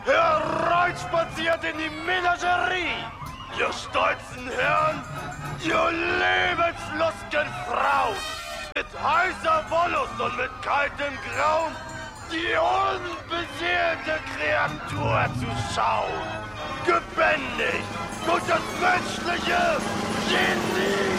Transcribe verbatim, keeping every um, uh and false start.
hereinspaziert in die Menagerie. Ihr stolzen Herren, ihr lebenslustigen Frauen, mit heißer Wollust und mit kaltem Grauen die unbeseelte Kreatur zu schauen, gebändigt durch das menschliche Genie.